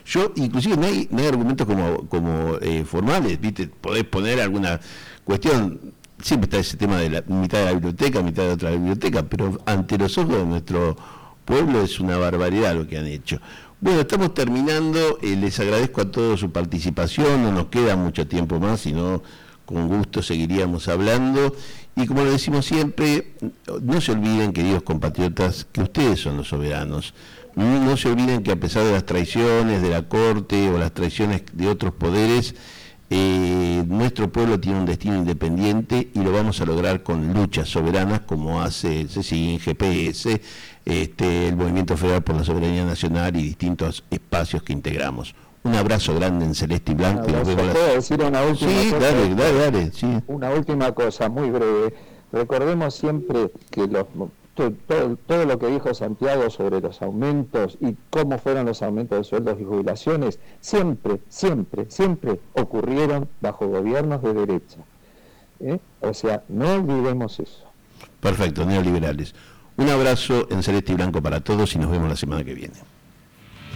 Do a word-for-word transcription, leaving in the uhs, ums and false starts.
Yo, inclusive, no hay, no hay argumentos como, como eh, formales, ¿viste? Podés poner alguna cuestión, siempre está ese tema de la mitad de la biblioteca, mitad de otra biblioteca, pero ante los ojos de nuestro pueblo es una barbaridad lo que han hecho. Bueno, estamos terminando, eh, les agradezco a todos su participación, no nos queda mucho tiempo más, sino con gusto seguiríamos hablando, y como lo decimos siempre, no se olviden, queridos compatriotas, que ustedes son los soberanos. No se olviden que a pesar de las traiciones de la Corte o las traiciones de otros poderes, eh, nuestro pueblo tiene un destino independiente y lo vamos a lograr con luchas soberanas como hace el C S I, G P S, este, el Movimiento Federal por la Soberanía Nacional y distintos espacios que integramos. Un abrazo grande en celeste y blanco. Y nos vemos la... ¿Puedo decir una última sí, cosa? Dale, dale, dale, sí. Una última cosa, muy breve. Recordemos siempre que los... Todo, todo lo que dijo Santiago sobre los aumentos y cómo fueron los aumentos de sueldos y jubilaciones, siempre, siempre, siempre ocurrieron bajo gobiernos de derecha. ¿Eh? O sea, no olvidemos eso. Perfecto, neoliberales. Un abrazo en celeste y blanco para todos y nos vemos la semana que viene.